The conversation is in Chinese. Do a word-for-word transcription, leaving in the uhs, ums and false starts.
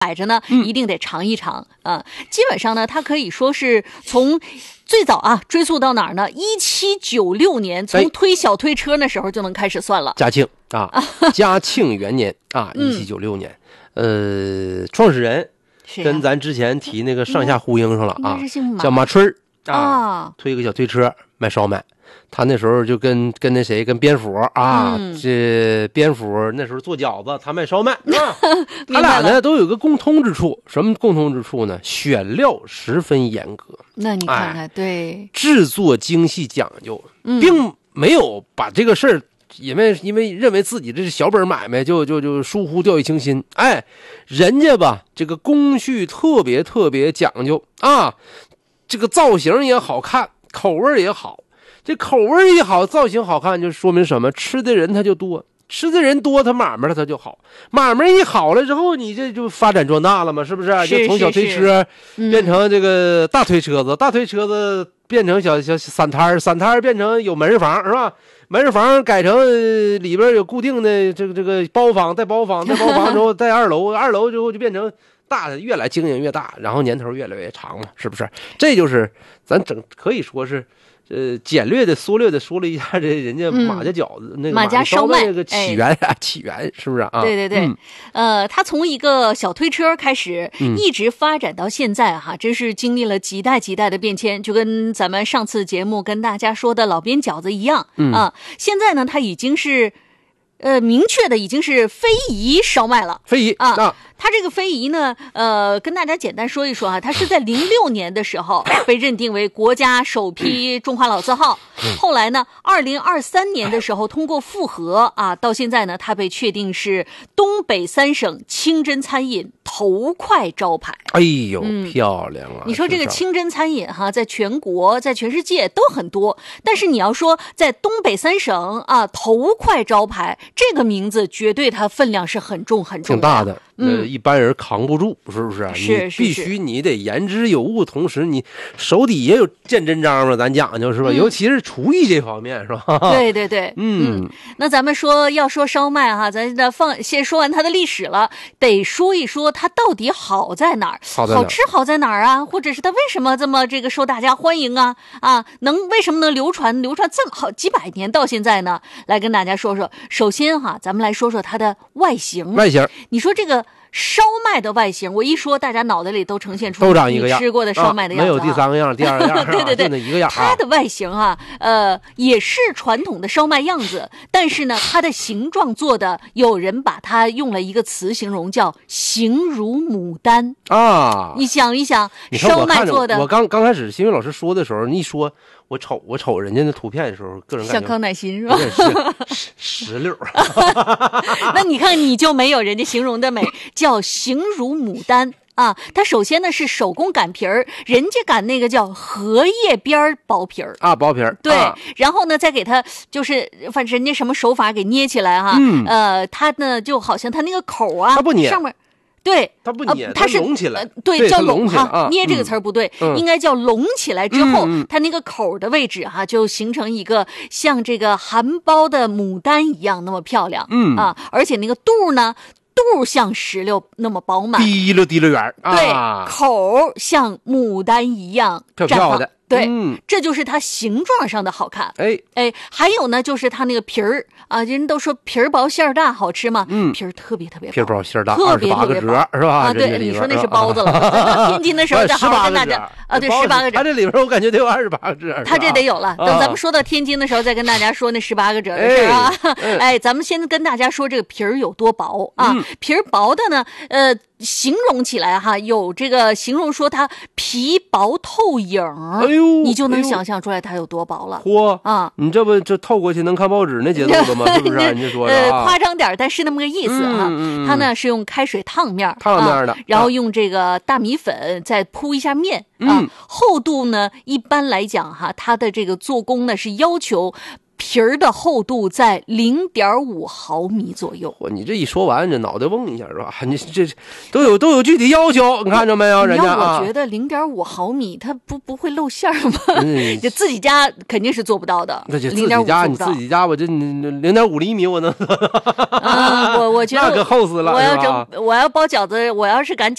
摆着呢，一定得尝一尝啊、呃。基本上呢，它可以说是从最早啊追溯到哪儿呢？一七九六年，从推小推车那时候就能开始算了。 嘉庆啊，嘉庆元年啊，一七九六年，呃，创始人跟咱之前提那个上下呼应上了啊，叫马春儿啊，推个小推车卖烧麦。他那时候就跟跟那谁跟边府啊、嗯，这边府那时候做饺子，他卖烧麦，是吧？他俩呢都有个共通之处，什么共通之处呢？选料十分严格。 那你看看，哎、对， 制作精细讲究，并没有把这个事儿，因为因为认为自己这是小本买卖，就就就疏忽掉以轻心。哎，人家吧，这个工序特别特别讲究啊，这个造型也好看，口味也好。这口味一好，造型好看，就说明什么？吃的人他就多，吃的人多，他买卖他就好。买卖一好了之后，你这就发展壮大了嘛，是不是？ 是就从小推车变成这个大推车子，嗯、大推车子变成小小散摊散摊变成有门市房，是吧？门市房改成里边有固定的这个这个包房，带包房，带包房之后带二楼，二楼之后就变成大的，越来经营越大，然后年头越来越长嘛，是不是？这就是咱整可以说是。呃，简略的、缩略的说了一下这人家马家饺子、嗯、那个马家烧麦那个起源啊，哎、起源是不是啊？ 对对对，嗯、呃，他从一个小推车开始，嗯、一直发展到现在哈，真是经历了几代几代的变迁，就跟咱们上次节目跟大家说的老边饺子一样、嗯、啊。现在呢，它已经是。呃，明确的已经是非遗烧麦了。 非遗啊， 啊它这个非遗呢，呃，跟大家简单说一说啊，它是在零六年的时候被认定为国家首批中华老字号。嗯、后来呢，二零二三年的时候通过复核啊，到现在呢，它被确定是东北三省清真餐饮头块招牌。 哎呦，嗯、漂亮啊！ 你说这个清真餐饮哈，在全国、在全世界都很多，但是你要说在东北三省啊，头块招牌。这个名字绝对它分量是很重很重的， 挺大的，呃，一般人扛不住，是不是？ 是你必须你得言之有物，同时你手底也有见真章嘛，咱讲究是吧？嗯、尤其是厨艺这方面，是吧？ 对对对，嗯。嗯那咱们说要说烧麦哈，咱这放先说完它的历史了，得说一说它到底好在哪儿？ 好在哪儿？ 好吃好在哪儿啊？或者是它为什么这么这个受大家欢迎啊？啊，能为什么能流传流传这么好几百年到现在呢？来跟大家说说，首先。先哈，咱们来说说它的外形。 外形， 你说这个烧麦的外形，我一说，大家脑袋里都呈现出都长一个样， 你吃过的烧麦的样子、啊啊，没有第三个样、第二个样， 对对对， 就那一个样、啊。 它的外形啊，呃，也是传统的烧麦样子，但是呢，它的形状做的，有人把它用了一个词形容，叫形如牡丹啊。 你想一想，烧麦做的， 我刚刚开始新宇老师说的时候，你一说。我瞅我瞅人家的图片的时候，个人感觉像康乃馨是吧？ 石石榴。 那你看你就没有人家形容的美，叫形如牡丹啊。它首先呢是手工擀皮儿，人家擀那个叫荷叶边薄皮儿啊，薄皮儿。 对， 啊、 然后呢再给它就是反正人家什么手法给捏起来哈、啊，嗯、呃，它呢就好像它那个口啊， 它不捏上面。对， 它不捏， 呃、它是拢起来， 呃、对，对叫拢哈、 啊。 捏这个词儿不对、 嗯， 应该叫拢起来之后、 嗯， 它那个口的位置哈、啊，就形成一个像这个含苞的牡丹一样那么漂亮。嗯啊，而且那个肚呢，肚像石榴那么饱满， 滴溜滴溜圆啊。 对，口像牡丹一样漂漂的。 对、 嗯， 这就是它形状上的好看。 哎哎，还有呢，就是它那个皮儿啊，人都说皮儿薄馅儿大好吃嘛， 嗯， 皮儿特别特别薄， 皮儿薄馅儿大， 特别特别薄是吧？ 啊，对，你说那是包子了。到天津的时候再好好跟大家啊，对，十八个折。 它这里边我感觉得有二十八个折。 它这得有了。等咱们说到天津的时候，再跟大家说那十八个折的事啊。哎，咱们先跟大家说这个皮儿有多薄啊？皮儿薄的呢，呃。形容起来哈，有这个形容说它皮薄透影， 哎呦， 你就能想象出来它有多薄了。 嚯啊， 你这不这透过去能看报纸那节奏了吗？是不是、啊？你说的、 啊、呃，夸张点，但是那么个意思哈、啊。 嗯嗯、 它呢是用开水烫面， 烫面的、 啊，然后用这个大米粉再铺一下面、 嗯、 啊。厚度呢，一般来讲哈，它的这个做工呢是要求。 皮儿的厚度在零点五毫米左右。 我你这一说完，这脑袋嗡一下是吧？你这都有都有具体要求，你看着没有？人家啊， 我觉得零点五毫米它不不会露馅吗？ 嗯， 就自己家肯定是做不到的。 那就自己家，你自己家我这零点五厘米我能。 嗯，我我觉得那可厚死了。 我要整，我要包饺子，我要是擀饺